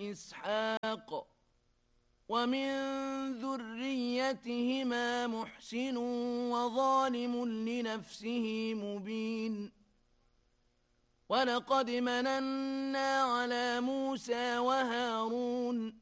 وإسحاق ومن ذريتهما محسن وظالم لنفسه مبين ولقد مننا على موسى وهارون